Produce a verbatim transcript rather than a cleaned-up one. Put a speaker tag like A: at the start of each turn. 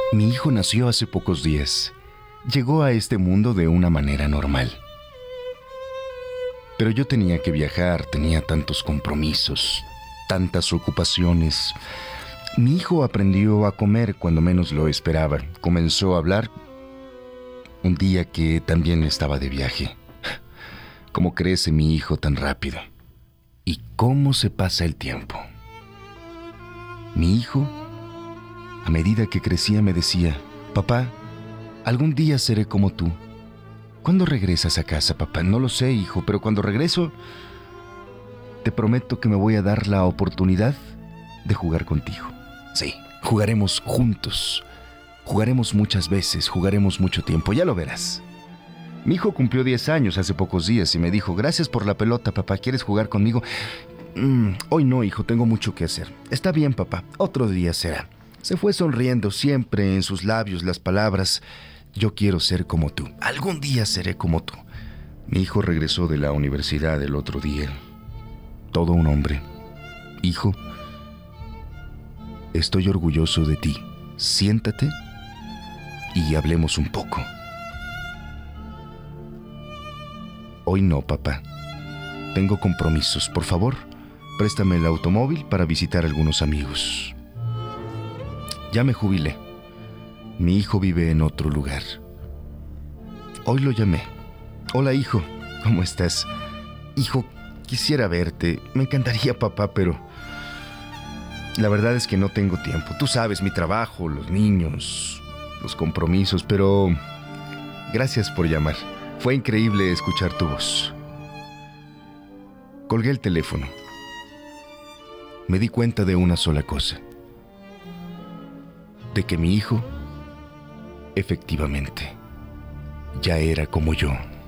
A: Mi hijo nació hace pocos días. Llegó a este mundo de una manera normal. Pero yo tenía que viajar, tenía tantos compromisos, tantas ocupaciones. Mi hijo aprendió a comer cuando menos lo esperaba. Comenzó a hablar un día que también estaba de viaje. ¿Cómo crece mi hijo tan rápido? ¿Y cómo se pasa el tiempo? Mi hijo, a medida que crecía, me decía: papá, algún día seré como tú. ¿Cuándo regresas a casa, papá? No lo sé, hijo, pero cuando regreso, te prometo que me voy a dar la oportunidad de jugar contigo. Sí, jugaremos juntos. Jugaremos muchas veces, jugaremos mucho tiempo, ya lo verás. Mi hijo cumplió diez años hace pocos días y me dijo: gracias por la pelota, papá, ¿quieres jugar conmigo? Mm, hoy no, hijo, tengo mucho que hacer. Está bien, papá, otro día será. Se fue sonriendo, siempre en sus labios las palabras: yo quiero ser como tú, algún día seré como tú. Mi hijo regresó de la universidad el otro día. Todo un hombre. Hijo, estoy orgulloso de ti. Siéntate y hablemos un poco. Hoy no, papá. Tengo compromisos. Por favor, préstame el automóvil para visitar a algunos amigos. Ya me jubilé. Mi hijo vive en otro lugar. Hoy lo llamé. Hola, hijo. ¿Cómo estás? Hijo, quisiera verte. Me encantaría, papá, pero la verdad es que no tengo tiempo. Tú sabes, mi trabajo, los niños, los compromisos, pero gracias por llamar. Fue increíble escuchar tu voz. Colgué el teléfono. Me di cuenta de una sola cosa: de que mi hijo, efectivamente, ya era como yo.